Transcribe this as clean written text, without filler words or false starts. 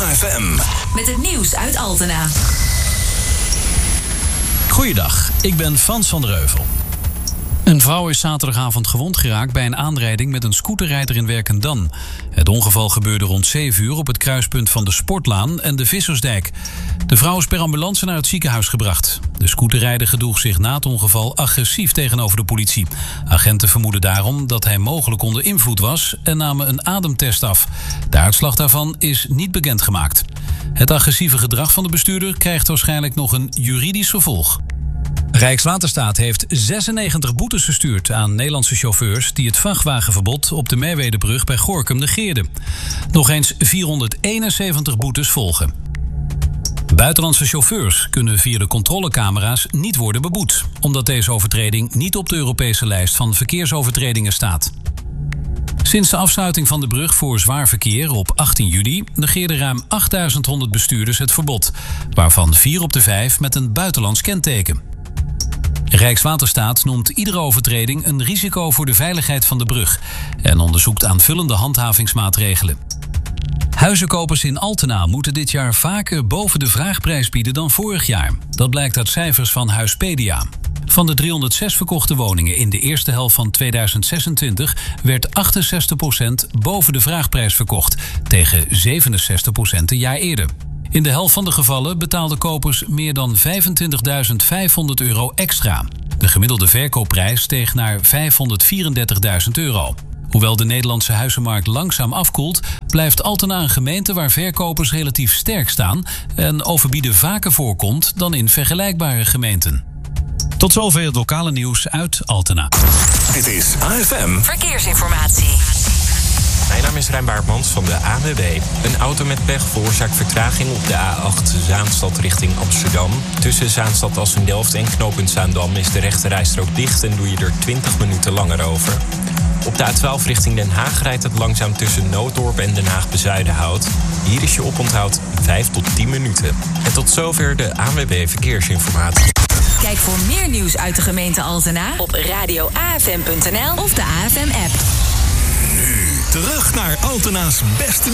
AFM. Met het nieuws uit Altena. Goeiedag, ik ben Frans van der Heuvel. Een vrouw is zaterdagavond gewond geraakt bij een aanrijding met een scooterrijder in Werkendam. Het ongeval gebeurde rond 7 uur op het kruispunt van de Sportlaan en de Vissersdijk. De vrouw is per ambulance naar het ziekenhuis gebracht. De scooterrijder gedroeg zich na het ongeval agressief tegenover de politie. Agenten vermoeden daarom dat hij mogelijk onder invloed was en namen een ademtest af. De uitslag daarvan is niet bekendgemaakt. Het agressieve gedrag van de bestuurder krijgt waarschijnlijk nog een juridisch vervolg. Rijkswaterstaat heeft 96 boetes gestuurd aan Nederlandse chauffeurs die het vrachtwagenverbod op de Merwedebrug bij Gorinchem negeerden. Nog eens 471 boetes volgen. Buitenlandse chauffeurs kunnen via de controlecamera's niet worden beboet, omdat deze overtreding niet op de Europese lijst van verkeersovertredingen staat. Sinds de afsluiting van de brug voor zwaar verkeer op 18 juli negeerden ruim 8100 bestuurders het verbod, waarvan 4 op de 5 met een buitenlands kenteken. Rijkswaterstaat noemt iedere overtreding een risico voor de veiligheid van de brug en onderzoekt aanvullende handhavingsmaatregelen. Huizenkopers in Altena moeten dit jaar vaker boven de vraagprijs bieden dan vorig jaar. Dat blijkt uit cijfers van Huispedia. Van de 306 verkochte woningen in de eerste helft van 2026 werd 68% boven de vraagprijs verkocht, tegen 67% een jaar eerder. In de helft van de gevallen betaalden kopers meer dan €25.500 extra. De gemiddelde verkoopprijs steeg naar €534.000. Hoewel de Nederlandse huizenmarkt langzaam afkoelt, blijft Altena een gemeente waar verkopers relatief sterk staan en overbieden vaker voorkomt dan in vergelijkbare gemeenten. Tot zover het lokale nieuws uit Altena. Dit is AFM Verkeersinformatie. Mijn naam is Rijn Baartmans van de ANWB. Een auto met pech veroorzaakt vertraging op de A8 Zaanstad richting Amsterdam. Tussen Zaanstad Assendelft en knooppunt Zaandam is de rechterrijstrook dicht en doe je er 20 minuten langer over. Op de A12 richting Den Haag rijdt het langzaam tussen Nooddorp en Den Haag-Bezuidenhout. Hier is je oponthoud 5 tot 10 minuten. En tot zover de ANWB Verkeersinformatie. Kijk voor meer nieuws uit de gemeente Altena op radioafm.nl of de AFM-app. nu terug naar Altena's beste